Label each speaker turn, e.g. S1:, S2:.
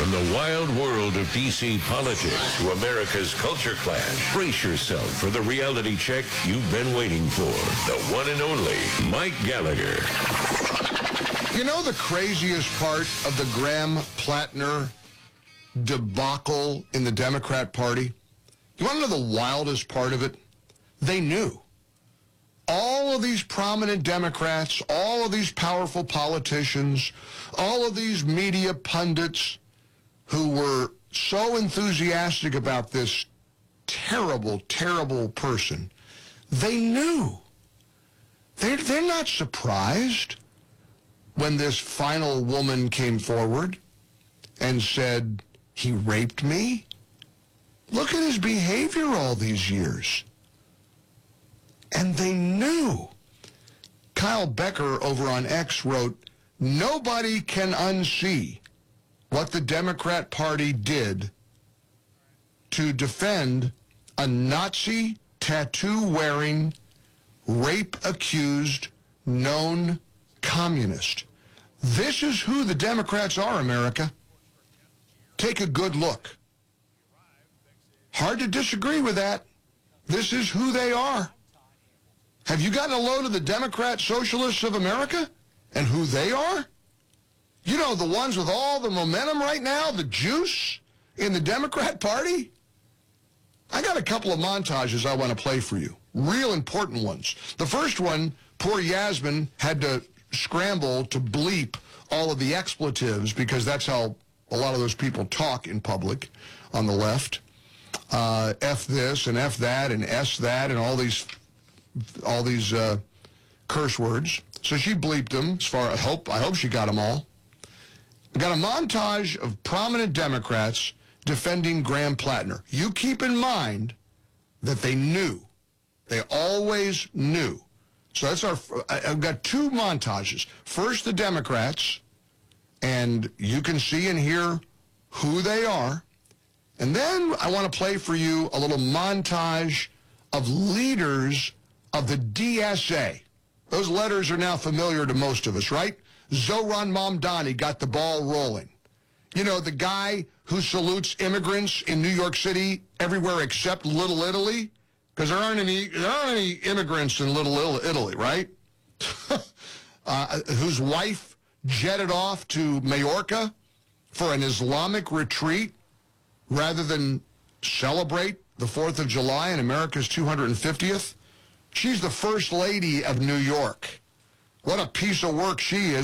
S1: From the wild world of D.C. politics to America's culture clash, brace yourself for the reality check you've been waiting for. The one and only Mike Gallagher.
S2: You know the craziest part of the Graham Plattner debacle in the Democrat Party? You want to know the wildest part of it? They knew. All of these prominent Democrats, all of these powerful politicians, all of these media pundits who were so enthusiastic about this terrible, terrible person, they knew. They're not surprised when this final woman came forward and said, he raped me? Look at his behavior all these years. And they knew. Kyle Becker over on X wrote, nobody can unsee what the Democrat Party did to defend a Nazi tattoo-wearing, rape-accused, known communist. This is who the Democrats are, America. Take a good look. Hard to disagree with that. This is who they are. Have you gotten a load of the Democrat Socialists of America and who they are? You know, the ones with all the momentum right now, the juice in the Democrat Party? I got a couple of montages I want to play for you. Real important ones. The first one, poor Yasmin had to scramble to bleep all of the expletives because that's how a lot of those people talk in public on the left. F this and F that and S that and all these curse words. So she bleeped them. I hope she got them all. We got a montage of prominent Democrats defending Graham Plattner. You keep in mind that they knew. They always knew. So that's I've got two montages. First, the Democrats, and you can see and hear who they are. And then I want to play for you a little montage of leaders of the DSA. Those letters are now familiar to most of us, right? Zohran Mamdani got the ball rolling. You know, the guy who salutes immigrants in New York City everywhere except Little Italy, because there aren't any immigrants in Little Italy, right? Whose wife jetted off to Majorca for an Islamic retreat rather than celebrate the 4th of July and America's 250th. She's the first lady of New York. What a piece of work she is.